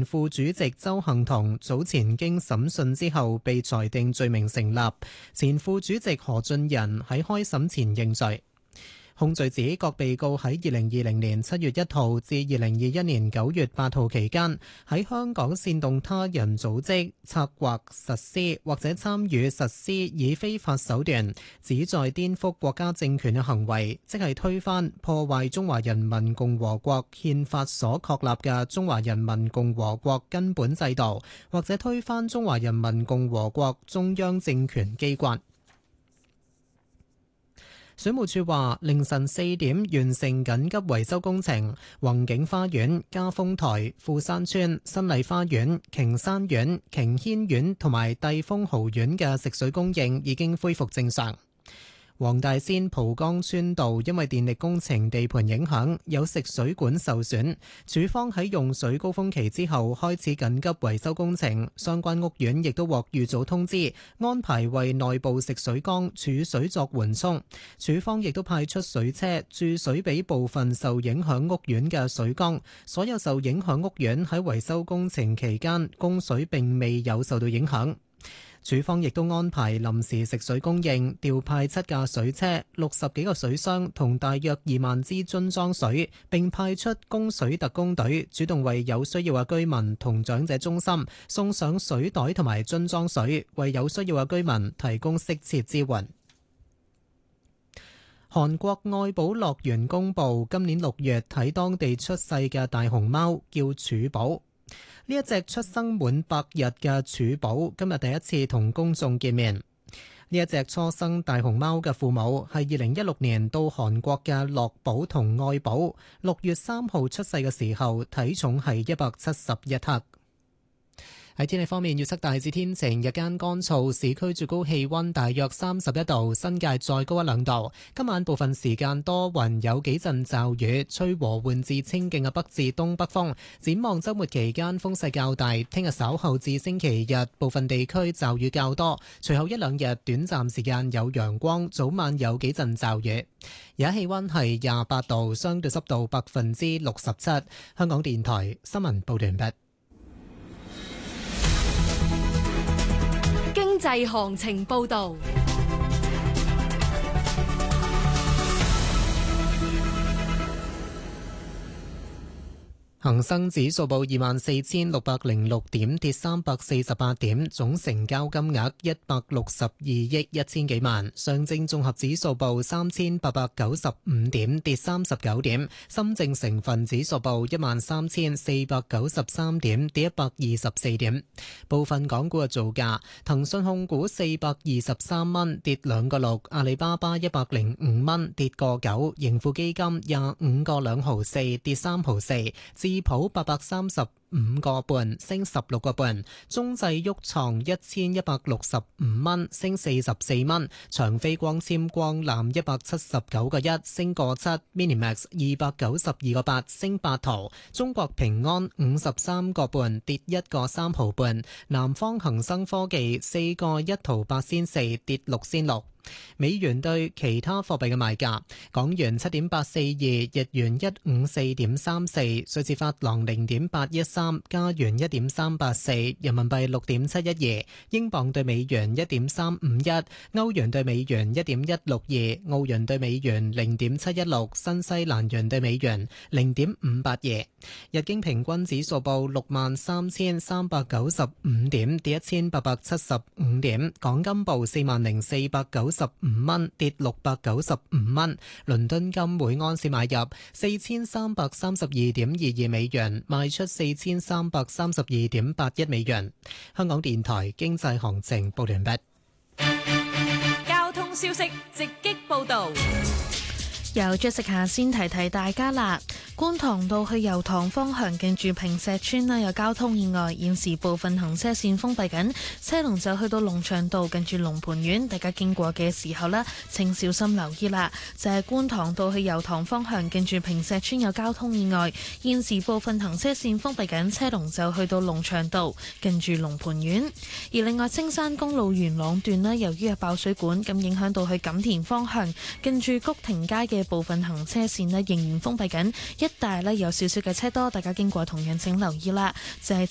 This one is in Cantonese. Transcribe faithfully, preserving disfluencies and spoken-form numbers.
前副主席鄒幸彤早前經審訊之後被裁定罪名成立，前副主席何俊仁喺開審前認罪。控罪指各被告喺二零二零年七月一號至二零二一年九月八號期間，喺香港煽動他人組織、策劃、實施或者參與實施以非法手段旨在顛覆國家政權嘅行為，即係推翻、破壞中華人民共和國憲法所確立嘅中華人民共和國根本制度，或者推翻中華人民共和國中央政權機關。水務署話，凌晨四點完成緊急維修工程，宏景花園、嘉豐台、富山村、新麗花園、瓊山苑、瓊軒苑同埋帝峰豪苑嘅食水供應已經恢復正常。黃大仙蒲崗村道因為電力工程地盤影響，有食水管受損，署方喺用水高峰期之後開始緊急維修工程，相關屋苑亦都獲預早通知，安排為內部食水缸儲水作緩衝。署方亦都派出水車注水俾部分受影響屋苑嘅水缸，所有受影響屋苑喺維修工程期間供水並未有受到影響。署方亦都安排臨時食水供應，調派七架水車、六十幾個水箱同大約二萬支樽裝水，並派出供水特工隊，主動為有需要嘅居民同長者中心送上水袋同埋樽裝水，為有需要嘅居民提供適切支援。韓國愛寶樂園公佈，今年六月喺當地出世嘅大熊貓叫儲寶。呢一隻出生滿百日嘅儲寶今日第一次同公眾見面。呢一隻初生大熊貓嘅父母係二零一六年到韓國嘅樂寶同愛寶，六月三號出世嘅時候體重係一百七十一克。喺天氣方面，預測大致天晴，日間乾燥，市區最高氣溫大約三十一度，新界再高一兩度。今晚部分時間多雲，有幾陣驟雨，吹和緩至清勁嘅北至東北風。展望週末期間風勢較大，聽日稍後至星期日部分地區驟雨較多，隨後一兩日短暫時間有陽光，早晚有幾陣驟雨。而家氣溫係廿八度，相對濕度百分之六十七。香港電台新聞報道完畢。 經濟行情報道。恒生指數報二萬四千六百零六點，跌三百四十八點，總成交金額一百六十二億一千幾萬。上證綜合指數報三千八百九十五點，跌三十九點。深證成分指數報一萬三千四百九十三點，跌一百二十四點。部分港股嘅造價：騰訊控股四百二十三蚊，跌兩個六；阿里巴巴一百零五蚊，跌個九；盈富基金廿五個兩毫四，跌三毫四。智普八百三十五個半，升十六個半；中製旭創一千一百六十五蚊，升四十四蚊；長飛光纖光纜一百七十九個一，升個七；Minimax 二百九十二個八，升八毫；中國平安五十三個半，跌一個三毫半；南方恒生科技四個一毫八仙四，跌六仙六。美元對其他貨幣嘅賣價：港元七點八四二，日元一五四點三四，瑞士法郎零點八一三，加元一點三八四，人民幣六點七一二，英鎊對美元一點三五一，歐元對美元一點一六二，澳元對美元零點七一六，新西蘭元對美元零點五八二。日經平均指數報六萬三千三百九十五點，跌一千八百七十五點。港金報四萬零四百九十五蚊，跌六百九十五蚊。倫敦金每安士買入四千三百三十二點二二美元，賣出四千三百三十二點八一美元。香港電台經濟行情報完畢。 交通消息直擊報道。 由 Jessica 先提提大家啦，觀塘道去油塘方向近住坪石邨啦，有交通意外，現時部分行車線封閉緊，車龍就去到龍翔道近住龍蟠苑，大家經過嘅時候呢，請小心留意啦。就係觀塘道去油塘方向近住坪石邨有交通意外，現時部分行車線封閉緊，車龍就去到龍翔道近住龍蟠苑。而另外青山公路元朗段呢，由於有爆水管，咁影響到去錦田方向近住谷亭街嘅部分行車線呢仍然封閉緊，一帶呢有少少嘅車多，大家經過同樣請留意啦。就係